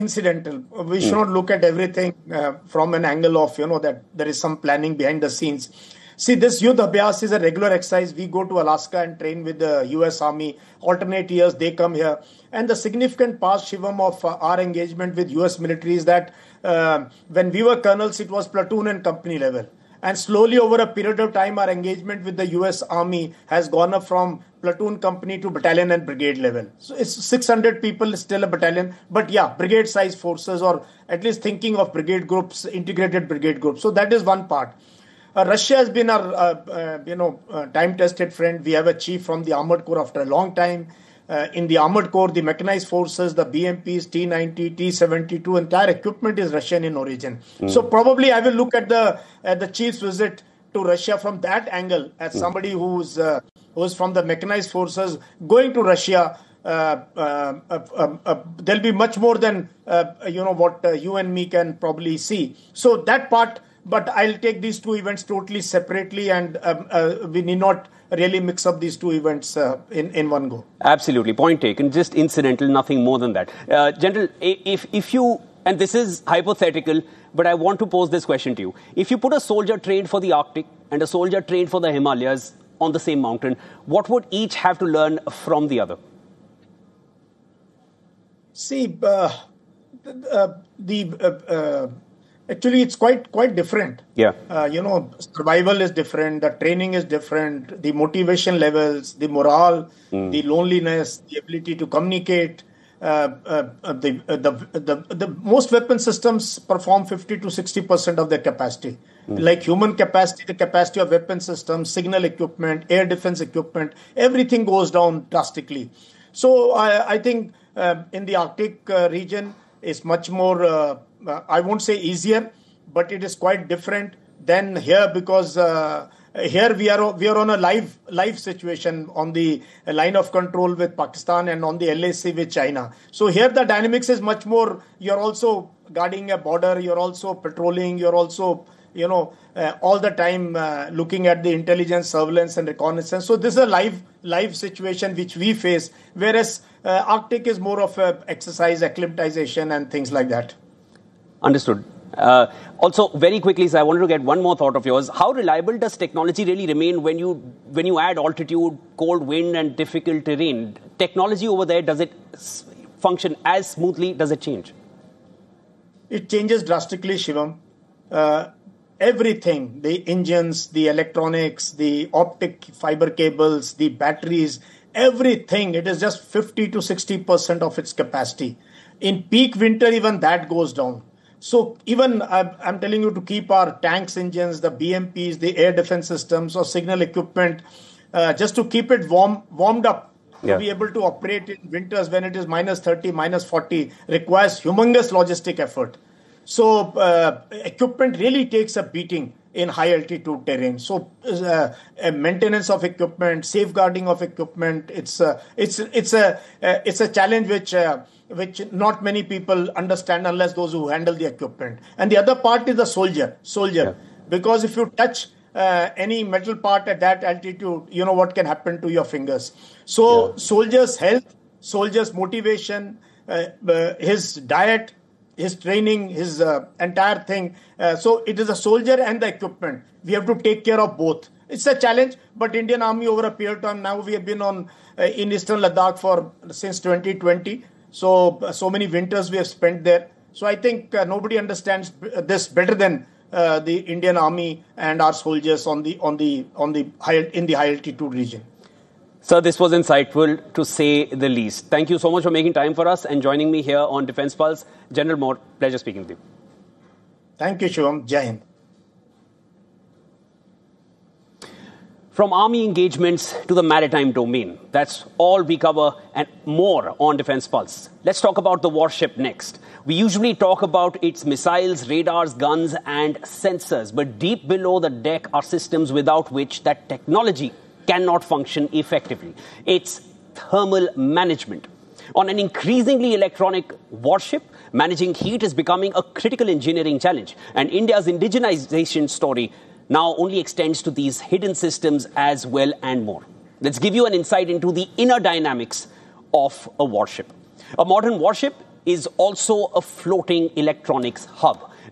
incidental. We should not look at everything from an angle of, that there is some planning behind the scenes. See, this Yudh Abhyas is a regular exercise. We go to Alaska and train with the US Army. Alternate years, they come here. And the significant part, Shivam, of our engagement with US military is that when we were colonels, it was platoon and company level. And slowly over a period of time, our engagement with the US Army has gone up from platoon, company to battalion and brigade level. So it's 600 people, still a battalion. But yeah, brigade size forces, or at least thinking of brigade groups, integrated brigade groups. So that is one part. Russia has been our, time-tested friend. We have a chief from the Armored Corps after a long time. In the Armored Corps, the mechanized forces, the BMPs, T-90, T-72, entire equipment is Russian in origin. So probably I will look at the chief's visit to Russia from that angle as somebody who's from the mechanized forces going to Russia. There'll be much more than what you and me can probably see. So that part. But I'll take these two events totally separately, and we need not really mix up these two events in one go. Absolutely. Point taken. Just incidental, nothing more than that. General, if you, and this is hypothetical, but I want to pose this question to you. If you put a soldier trained for the Arctic and a soldier trained for the Himalayas on the same mountain, what would each have to learn from the other? See, actually, it's quite different. Yeah. Survival is different. The training is different. The motivation levels, the morale, the loneliness, the ability to communicate. The most weapon systems perform 50 to 60% of their capacity. Like human capacity, the capacity of weapon systems, signal equipment, air defense equipment, everything goes down drastically. So I think in the Arctic region, it's much more. I won't say easier, but it is quite different than here, because here we are on a live situation on the line of control with Pakistan and on the LAC with China. So here the dynamics is much more. You're also guarding a border. You're also patrolling. You're also all the time looking at the intelligence, surveillance, and reconnaissance. So this is a live situation which we face, whereas Arctic is more of a exercise, acclimatization, and things like that. Understood. Also, very quickly, so I wanted to get one more thought of yours. How reliable does technology really remain when you add altitude, cold wind, and difficult terrain? Technology over there, does it function as smoothly? Does it change? It changes drastically, Shivam. Everything, the engines, the electronics, the optic fiber cables, the batteries, everything, it is just 50 to 60% of its capacity. In peak winter, even that goes down. So even I'm telling you to keep our tanks engines, the BMPs, the air defense systems or signal equipment, just to keep it warmed up, to be able to operate in winters when it is minus 30, minus 40, requires humongous logistic effort. So equipment really takes a beating in high altitude terrain. So maintenance of equipment, safeguarding of equipment, it's a challenge which not many people understand unless those who handle the equipment. And the other part is the soldier. Because if you touch any metal part at that altitude, you know what can happen to your fingers. So soldiers' health, soldiers' motivation, his diet, his training, his entire thing. So it is a soldier and the equipment. We have to take care of both. It's a challenge, but Indian Army over a period of time, now we have been in Eastern Ladakh since 2020. So many winters we have spent there. So I think nobody understands this better than the Indian Army and our soldiers in the high altitude region. Sir, this was insightful to say the least. Thank you so much for making time for us and joining me here on Defence Pulse. General Moore, pleasure speaking with you. Thank you, Shivam. Jai Hind. From army engagements to the maritime domain, that's all we cover and more on Defence Pulse. Let's talk about the warship next. We usually talk about its missiles, radars, guns and sensors, but deep below the deck are systems without which that technology cannot function effectively. It's thermal management. On an increasingly electronic warship, managing heat is becoming a critical engineering challenge, and India's indigenization story now only extends to these hidden systems as well and more. Let's give you an insight into the inner dynamics of a warship. A modern warship is also a floating electronics hub.